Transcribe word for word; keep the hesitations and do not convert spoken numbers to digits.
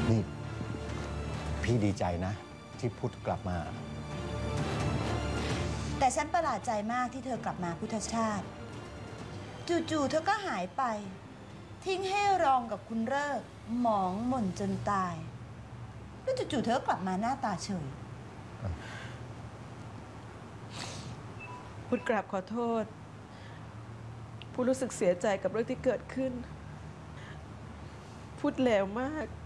นี่พี่ดีใจนะที่พุทธกลับมาแต่ฉันประหลาดใจมากที่เธอกลับมาพุทธชาติจู่ๆเธอก็หายไปทิ้งให้รองกับคุณเลิกหมองหม่นจนตายแล้วจู่ๆเธอกลับมาหน้าตาเฉยพุทธกราบขอโทษพุทธรู้สึกเสียใจกับเรื่องที่เกิดขึ้นพุทธเลวมาก